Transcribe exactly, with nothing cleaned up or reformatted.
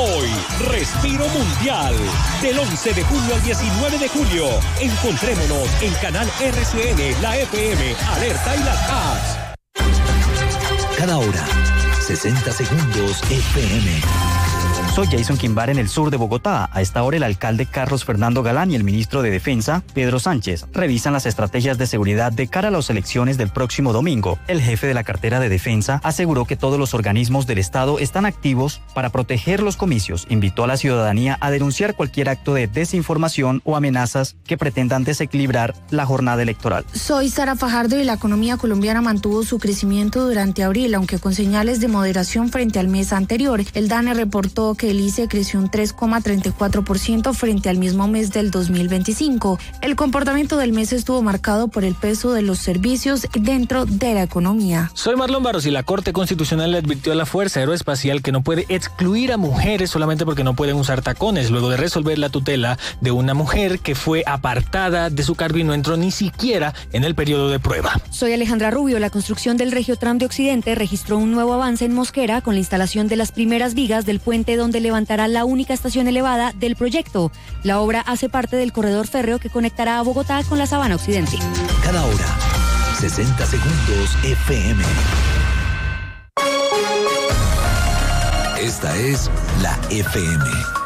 Hoy, Respiro Mundial. Del once de junio al diecinueve de julio. Encontrémonos en Canal R C N, la F M, Alerta y las apps. Cada hora, sesenta segundos F M. Soy Jason Quimbar en el sur de Bogotá. A esta hora el alcalde Carlos Fernando Galán y el ministro de Defensa, Pedro Sánchez, revisan las estrategias de seguridad de cara a las elecciones del próximo domingo. El jefe de la cartera de Defensa aseguró que todos los organismos del Estado están activos para proteger los comicios. Invitó a la ciudadanía a denunciar cualquier acto de desinformación o amenazas que pretendan desequilibrar la jornada electoral. Soy Sara Fajardo y la economía colombiana mantuvo su crecimiento durante abril, aunque con señales de moderación frente al mes anterior. El DANE reportó que el I C E creció un tres coma treinta y cuatro por ciento frente al mismo mes del dos mil veinticinco. El comportamiento del mes estuvo marcado por el peso de los servicios dentro de la economía. Soy Marlon Barros y la Corte Constitucional le advirtió a la Fuerza Aeroespacial que no puede excluir a mujeres solamente porque no pueden usar tacones, luego de resolver la tutela de una mujer que fue apartada de su cargo y no entró ni siquiera en el periodo de prueba. Soy Alejandra Rubio. La construcción del Regiotram de Occidente registró un nuevo avance en Mosquera con la instalación de las primeras vigas del puente donde levantará la única estación elevada del proyecto. La obra hace parte del corredor férreo que conectará a Bogotá con la Sabana Occidente. Cada hora, sesenta segundos F M. Esta es la F M.